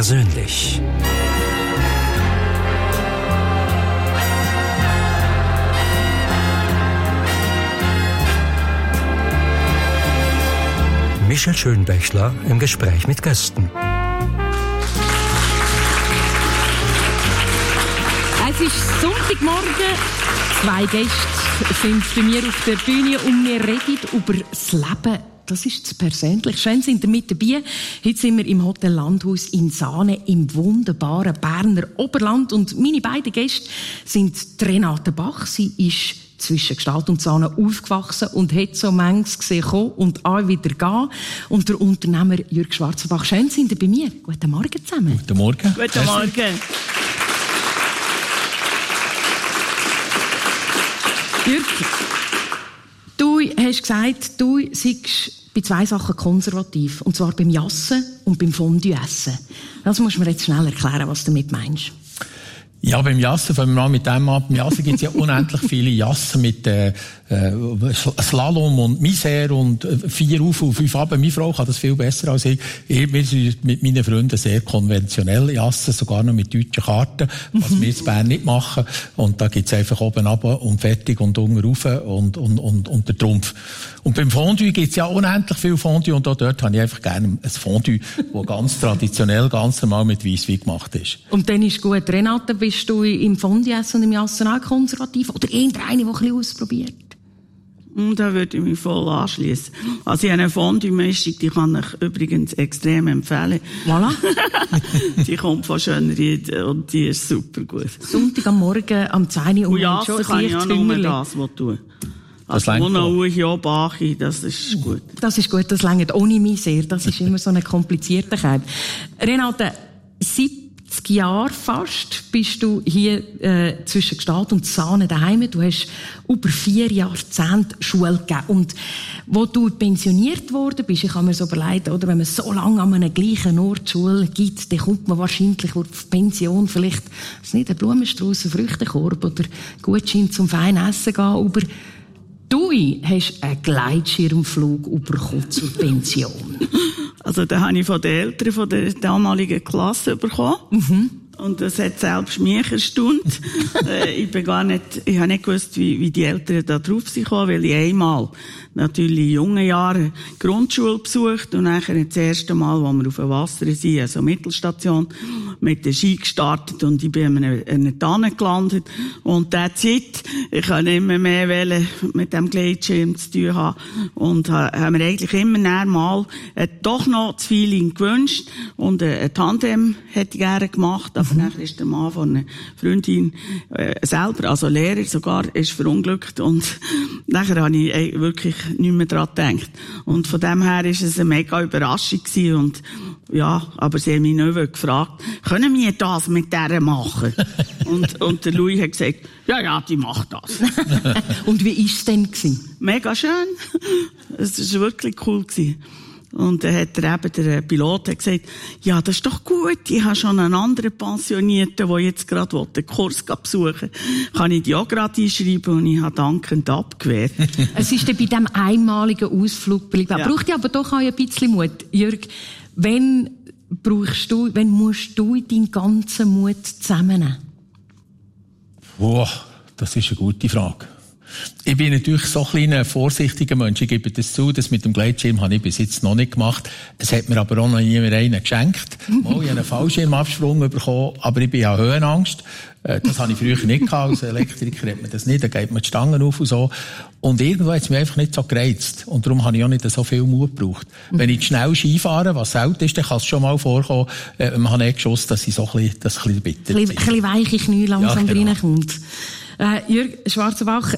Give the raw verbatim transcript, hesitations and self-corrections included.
persönlich. Michel Schönbächler im Gespräch mit Gästen. Es ist Sonntagmorgen. Zwei Gäste sind bei mir auf der Bühne und wir reden über das Leben. Das ist das persönlich. Schön sind ihr mit dabei. Heute sind wir im Hotel Landhaus in Saanen im wunderbaren Berner Oberland. Und meine beiden Gäste sind Renate Bach. Sie ist zwischen Gstaad und Saanen aufgewachsen und hat so manches gesehen kommen und auch wieder gehen. Und der Unternehmer Jürg Schwarzenbach. Schön sind ihr bei mir. Guten Morgen zusammen. Guten Morgen. Guten Morgen. Jürg, du hast gesagt, du seist bei zwei Sachen konservativ. Und zwar beim Jassen und beim Fondue-Essen. Das musst du mir jetzt schnell erklären, was du damit meinst. Ja, beim Jassen, fangen wir mal mit dem an. Beim Jassen gibt es ja unendlich viele Jassen mit äh, Slalom und Misère und äh, vier auf und fünf ab. Meine Frau kann das viel besser als ich. ich wir sind mit meinen Freunden sehr konventionell Jassen, sogar noch mit deutschen Karten, was mhm. wir in Bern nicht machen. Und da gibt's einfach oben runter und fertig und unten rauf und, und, und, und der Trumpf. Und beim Fondue gibt's ja unendlich viel Fondue und auch dort habe ich einfach gerne ein Fondue, das ganz traditionell, ganz normal mit Weisswein gemacht ist. Und dann ist gut. Renate, bist du im Fondue-Essen und im Jassen auch konservativ? Oder irgendeine, die ein bisschen ausprobiert? Und da würde ich mich voll anschliessen. Also ich habe eine Fondue-Mischung, die kann ich übrigens extrem empfehlen. Voilà. Die kommt von Schönried und die ist super gut. Sonntag am Morgen am zehn Uhr und ja, schon kann ich auch nur das, was tun. Das also ohne Uhr, Bachi, das ist gut. Das ist gut, das reicht ohne mich sehr. Das ist immer so eine komplizierte Kerb. Renate, siebzig Jahre fast bist du hier äh, zwischen Gstaad und Saanen daheim. Du hast über vier Jahrzehnte Schule gegeben. Und wo du pensioniert worden bist, ich habe mir so überlegt, oder, wenn man so lange an einem gleichen Ort Schule gibt, dann kommt man wahrscheinlich auf Pension vielleicht, das ist nicht ein Blumenstrauß, ein Früchtekorb oder Gutschein zum feinen Essen gehen, aber du hast einen Gleitschirmflug bekommen zur Pension. Also, den habe ich von den Eltern von der damaligen Klasse bekommen. Mhm. Und das hat selbst mich erstaunt. äh, ich bin gar nicht, ich habe nicht gewusst, wie, wie die Eltern da drauf sind gekommen, weil ich einmal natürlich in jungen Jahren Grundschule besucht und nachher das erste Mal, wo wir auf dem Wasser sind, also Mittelstation, mit der Ski gestartet und ich bin an einer Tanne gelandet. Und that's it. Ich kann nicht mehr, mehr wollen, mit dem Gleitschirm zu tun haben. Und ha, haben mir eigentlich immer näher mal äh, doch noch das Feeling gewünscht. Und äh, ein Tandem hätte ich gerne gemacht. Aber nachher ist der Mann von einer Freundin äh, selber, also Lehrer sogar, ist verunglückt. Und nachher habe ich äh, wirklich nicht mehr daran gedacht. Und von dem her ist es eine mega Überraschung gewesen. Und ja, aber sie haben mich nicht gefragt, können wir das mit der machen? und, und der Louis hat gesagt, ja, ja, die macht das. Und wie war es denn gewesen? Mega schön. Es war wirklich cool gewesen. Und dann hat er eben, der Pilot hat gesagt, ja, das ist doch gut, ich habe schon einen anderen Pensionierten, der jetzt gerade den Kurs besuchen will. Kann ich die auch gerade einschreiben und ich habe dankend abgewehrt. Es ist dann bei diesem einmaligen Ausflug geblieben. Ja. Braucht ja aber doch auch ein bisschen Mut. Jürg, wenn brauchst du, wenn musst du deinen ganzen Mut zusammennehmen? Boah, das ist eine gute Frage. Ich bin natürlich so ein kleiner, vorsichtiger Mensch. Ich gebe das zu, das mit dem Gleitschirm habe ich bis jetzt noch nicht gemacht. Es hat mir aber auch noch niemand einen geschenkt. Mal, ich habe einen Fallschirmabsprung bekommen, aber ich bin ja Höhenangst. Das habe ich früher nicht gehabt. Als Elektriker hat man das nicht, da geht man die Stangen auf und so. Und irgendwo hat es mich einfach nicht so gereizt. Und darum habe ich auch nicht so viel Mut gebraucht. Mhm. Wenn ich schnell Ski fahre, was selten ist, dann kann es schon mal vorkommen, äh, man hat nicht geschossen, dass ich so ein bisschen, das ein bisschen bitter bin. Ein bisschen weiche Knie langsam ja, genau. reinkommt. Äh, Jürg Schwarzenbach,